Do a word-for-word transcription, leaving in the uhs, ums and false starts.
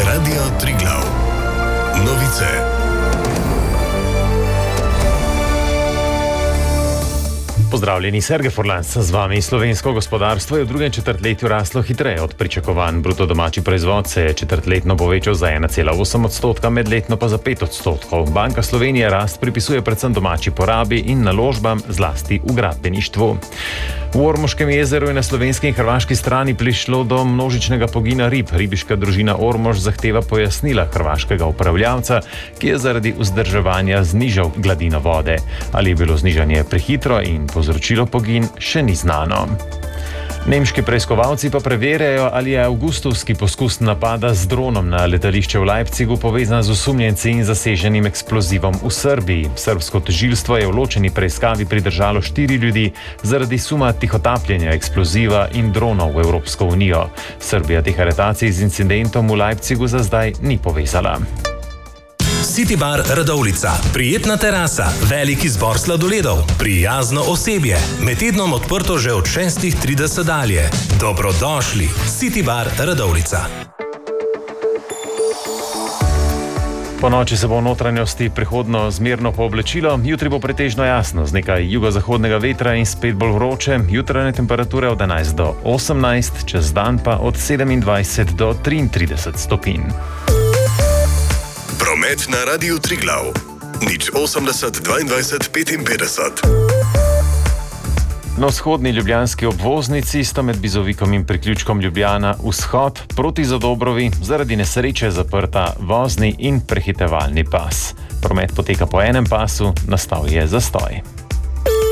Radio Triglav. Novice. Pozdravljeni, Sergej Furlanc z vami. Slovensko gospodarstvo je v drugem četrtletju raslo hitreje od pričakovanj. Bruto domači proizvod se je četrtletno povečal za ena cela osem odstotka, medletno pa za pet odstotkov. Banka Slovenije rast pripisuje predvsem domači porabi in naložbam, zlasti v gradbeništvu. V Ormoškem jezeru je na slovenski in hrvaški strani prišlo do množičnega pogina rib. Ribiška družina Ormož zahteva pojasnila hrvaškega upravljavca, ki je zaradi vzdrževanja znižal gladino vode. Ali je bilo znižanje prehitro in povzročilo pogin, še ni znano. Nemški preiskovalci pa preverjajo, ali je avgustovski poskus napada z dronom na letališče v Leipzigu povezan z osumljenci in zaseženim eksplozivom v Srbiji. Srbsko tožilstvo je v ločeni preiskavi pridržalo štiri ljudi zaradi suma tihotapljenja eksploziva in dronov v Evropsko unijo. Srbija teh aretacij z incidentom v Leipzigu za zdaj ni povezala. City Bar Radovljica. Prijetna terasa, velik izbor sladoledov, prijazno osebje. Med tednom odprto že od šestih trideset dalje. Dobrodošli. City Bar Radovljica. Po noči se bo v notranjosti prehodno zmerno pooblečilo, jutri bo pretežno jasno, z nekaj jugozahodnega vetra in spet bolj vroče, jutranje temperature od enajst do osemnajst, čez dan pa od sedemindvajset do triintrideset stopinj. Promet na Radiu Triglav. Nič osemdeset dvaindvajset petinpetdeset. Na vzhodni ljubljanski obvoznici sta med Bizovikom in priključkom Ljubljana vzhod proti Zadobrovi zaradi nesreče zaprta vozni in prehitevalni pas. Promet poteka po enem pasu, nastal je zastoj.